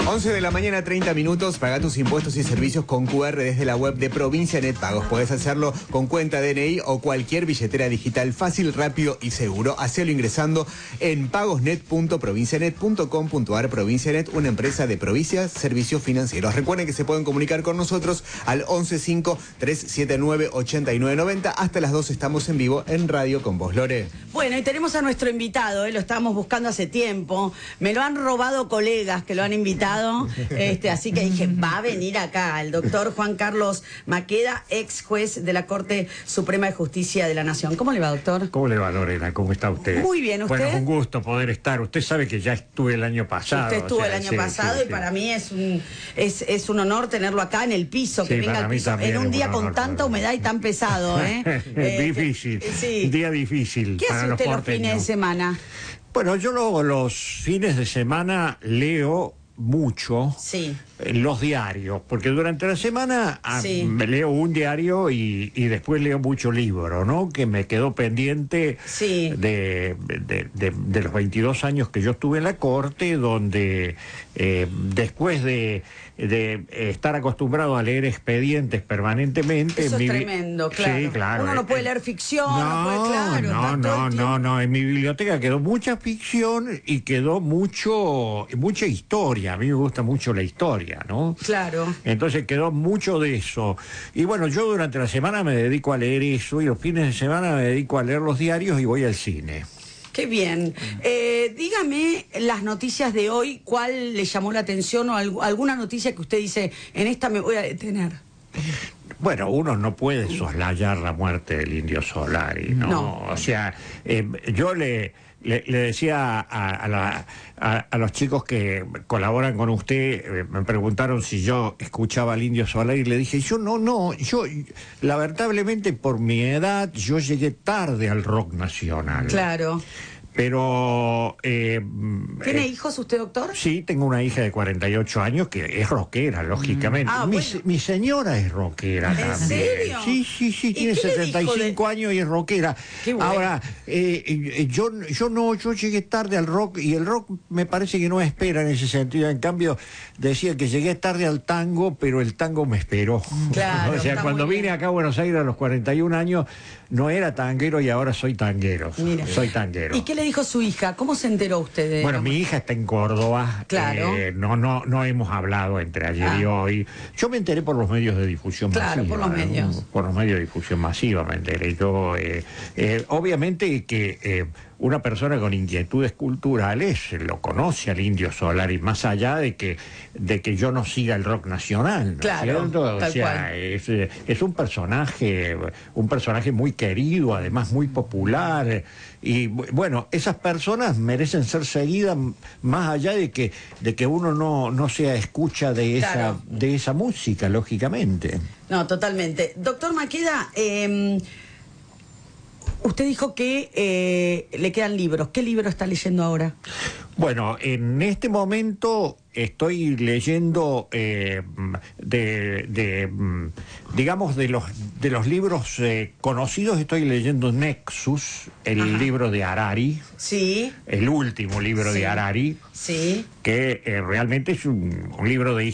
11 de la mañana, 30 minutos. Paga tus impuestos y servicios con QR desde la web de Provincia Net Pagos. Puedes hacerlo con cuenta DNI o cualquier billetera digital fácil, rápido y seguro. Hacelo ingresando en pagosnet.provincianet.com.ar. Provincianet, una empresa de Provincia Servicios Financieros. Recuerden que se pueden comunicar con nosotros al 115-379-8990. Hasta las 2 estamos en vivo en Radio con vos, Lore. Bueno, y tenemos a nuestro invitado, lo estábamos buscando hace tiempo. Me lo han robado colegas que lo han invitado. Así que dije, va a venir acá el doctor Juan Carlos Maqueda, ex juez de la Corte Suprema de Justicia de la Nación. ¿Cómo le va, doctor? ¿Cómo le va, Lorena? ¿Cómo está usted? Muy bien, ¿usted? Bueno, un gusto poder estar. Usted sabe que ya estuve el año pasado. Usted estuvo el año pasado y para mí es un honor tenerlo acá en el piso, que venga al piso en un día con tanta humedad y tan pesado. Difícil, sí. Día difícil. ¿Qué hace usted los fines de semana? Bueno, yo los fines de semana leo mucho los diarios, porque durante la semana me leo un diario y después leo mucho libro, ¿no? Que me quedó pendiente de los 22 años que yo estuve en la Corte, donde después de estar acostumbrado a leer expedientes permanentemente... Eso es tremendo, claro. Sí, claro. Uno no puede leer ficción, no. En mi biblioteca quedó mucha ficción y quedó mucha historia. A mí me gusta mucho la historia, ¿no? Claro. Entonces quedó mucho de eso. Y bueno, yo durante la semana me dedico a leer eso y los fines de semana me dedico a leer los diarios y voy al cine. Qué bien. Dígame las noticias de hoy, ¿cuál le llamó la atención o alguna noticia que usted dice, en esta me voy a detener? Bueno, uno no puede soslayar la muerte del Indio Solari, ¿no? O sea, yo le decía a los chicos que colaboran con usted, me preguntaron si yo escuchaba al Indio Solari y le dije, yo lamentablemente por mi edad, yo llegué tarde al rock nacional. Claro. Pero... ¿Tiene hijos usted, doctor? Sí, tengo una hija de 48 años que es rockera, lógicamente. Mi señora es rockera también. ¿En serio? Sí, tiene 75 años y es rockera. Qué bueno. Ahora, yo llegué tarde al rock y el rock me parece que no espera en ese sentido. En cambio, decía que llegué tarde al tango, pero el tango me esperó. Claro, o sea, cuando vine acá a Buenos Aires a los 41 años, no era tanguero y ahora soy tanguero. Mira. Soy tanguero. ¿Y qué le dijo su hija? ¿Cómo se enteró usted de...? Bueno, mi hija está en Córdoba. Claro. No hemos hablado entre ayer y hoy. Yo me enteré por los medios de difusión masiva. Claro, por los medios. Por los medios de difusión masiva me enteré. Yo, obviamente que una persona con inquietudes culturales lo conoce al Indio Solari, más allá de que yo no siga el rock nacional, ¿no? Claro, ¿cierto? O sea, es un personaje muy querido, además muy popular. Y bueno, esas personas merecen ser seguidas más allá de que uno no sea escucha de esa música, lógicamente. No, totalmente. Doctor Maqueda, usted dijo que le quedan libros. ¿Qué libro está leyendo ahora? Bueno, en este momento estoy leyendo digamos de los libros conocidos. Estoy leyendo Nexus, el libro de Harari. Sí. El último libro de Harari. Sí. Que realmente es un libro de